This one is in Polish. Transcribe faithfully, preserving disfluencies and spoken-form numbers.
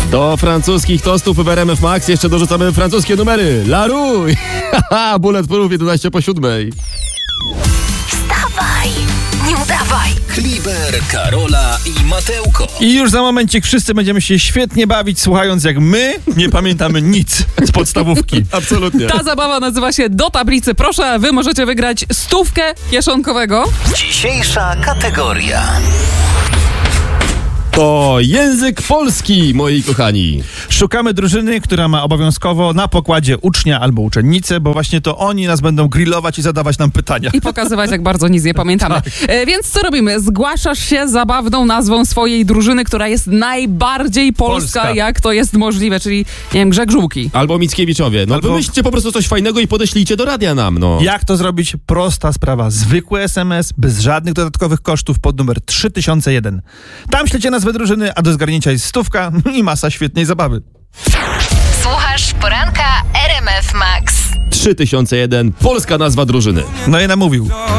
Do francuskich tostów w R M F Max jeszcze dorzucamy francuskie numery. La Rue! Haha, Bulletproof jedenaście po siódmej. Wstawaj, nie udawaj. Kliber, Karola i Mateuko. I już za momencik wszyscy będziemy się świetnie bawić, słuchając jak my nie pamiętamy nic z podstawówki. Absolutnie. Ta zabawa nazywa się Do Tablicy. Proszę, wy możecie wygrać stówkę kieszonkowego. Dzisiejsza kategoria. To język polski, moi kochani. Szukamy drużyny, która ma obowiązkowo na pokładzie ucznia albo uczennicę, bo właśnie to oni nas będą grillować i zadawać nam pytania. I pokazywać, jak bardzo nic nie pamiętamy. E, więc co robimy? Zgłaszasz się zabawną nazwą swojej drużyny, która jest najbardziej polska, Polska. jak to jest możliwe, czyli, nie wiem, Grzeg Żółki. Albo Mickiewiczowie. No Albo- wymyślcie po prostu coś fajnego i podeślijcie do radia nam, no. Jak to zrobić? Prosta sprawa. Zwykły S M S, bez żadnych dodatkowych kosztów pod numer trzy tysiące jeden. Tam ślecie nazwę drużyny, a do zgarnięcia jest stówka i masa świetnej zabawy. Słuchasz poranka R M F Max. trzy tysiące jeden, polska nazwa drużyny. No i namówił.